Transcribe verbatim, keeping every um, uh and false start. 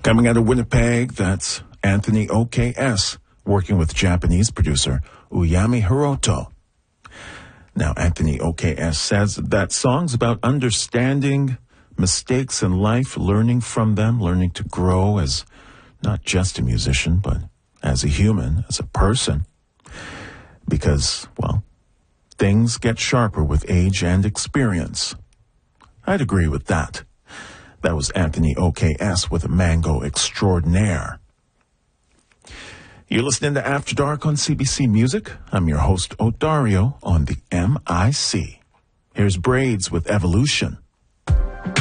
Coming out of Winnipeg, that's Anthony O K S, working with Japanese producer Uyami Hiroto. Now, Anthony O K S says that song's about understanding mistakes in life, learning from them, learning to grow as not just a musician, but as a human, as a person. Because, well, things get sharper with age and experience. I'd agree with that. That was Anthony O K S with Mango Extraordinaire. You're listening to After Dark on C B C Music. I'm your host, Odario, on the M I C. Here's Braids with Evolution.